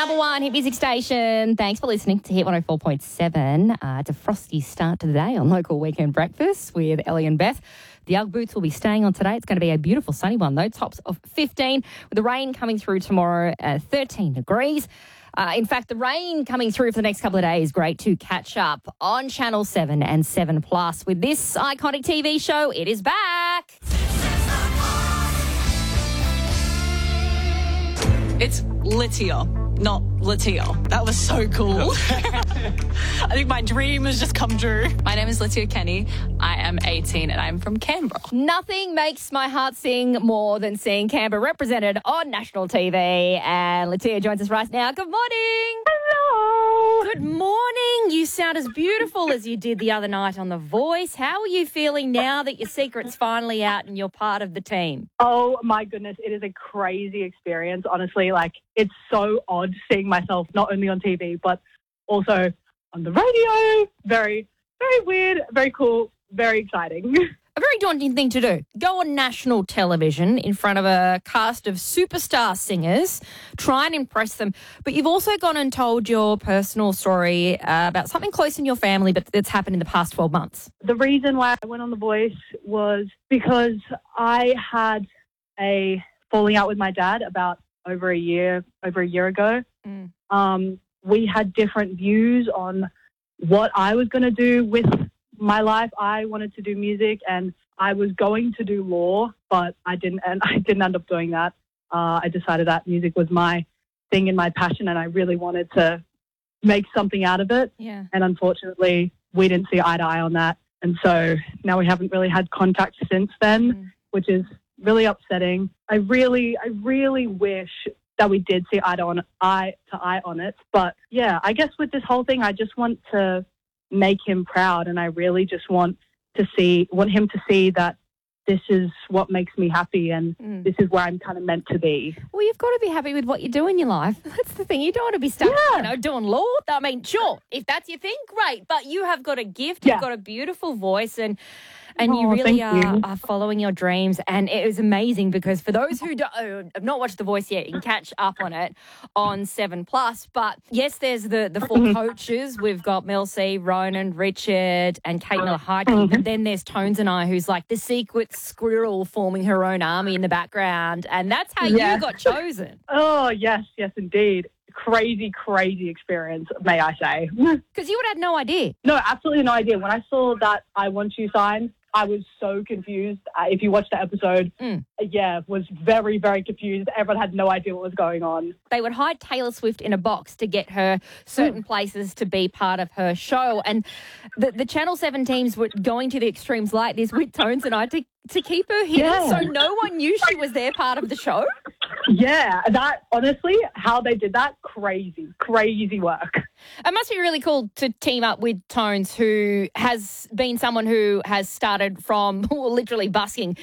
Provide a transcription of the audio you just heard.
number one hit music station. Thanks for listening to Hit 104.7. It's a frosty start to the day on Local Weekend Breakfast with Ellie and Beth. The Ugg boots will be staying on today. It's going to be a beautiful sunny one, though. Tops of 15 with the rain coming through tomorrow at 13 degrees. In fact, the rain coming through for the next couple of days, great to catch up on Channel 7 and 7 Plus with this iconic TV show. It is back. It's Litia, not Latia. That was so cool. I think my dream has just come true. My name is Litia Kenny. I am 18 and I'm from Canberra. Nothing makes my heart sing more than seeing Canberra represented on national TV. And Latia joins us right now. Good morning. Hello. Good morning. You sound as beautiful as you did the other night on The Voice. How are you feeling now that your secret's finally out and you're part of the team? Oh, my goodness. It is a crazy experience, honestly. Like, it's so odd seeing myself not only on TV, but also on the radio. Very, very weird, very cool, very exciting. A very daunting thing to do. Go on national television in front of a cast of superstar singers, try and impress them. But you've also gone and told your personal story about something close in your family but that's happened in the past 12 months. The reason why I went on The Voice was because I had a falling out with my dad about over a year ago. We had different views on what I was going to do with my life. I wanted to do music and I was going to do law, but I didn't end up doing that. I decided that music was my thing and my passion and I really wanted to make something out of it. Yeah. And unfortunately, we didn't see eye to eye on that. And so now we haven't really had contact since then, which is really upsetting. I really wish that we did see eye to eye on it. But yeah, I guess with this whole thing, I just want to make him proud, and I really just want him to see that this is what makes me happy and this is where I'm kind of meant to be. Well, you've got to be happy with what you do in your life. That's the thing. You don't want to be stuck, doing law. I mean, sure, if that's your thing, great. But you have got a gift. You've got a beautiful voice and you really are following your dreams. And it was amazing because for those who have not watched The Voice yet, you can catch up on it on 7 Plus. But yes, there's the four coaches. We've got Mel C, Ronan, Richard, and Kate Miller-Heidke. But then there's Tones and I, who's like the secret squirrel forming her own army in the background. And that's how you got chosen. Oh, yes, indeed. Crazy experience, may I say. Because you would have had no idea. No, absolutely no idea. When I saw that I Want You sign, I was so confused. If you watched the episode, was very, very confused. Everyone had no idea what was going on. They would hide Taylor Swift in a box to get her certain places to be part of her show. And the Channel 7 teams were going to the extremes like this with Tones and I to keep her hidden so no one knew she was there part of the show. Yeah, that, honestly, how they did that, crazy work. It must be really cool to team up with Tones, who has been someone who has started from literally busking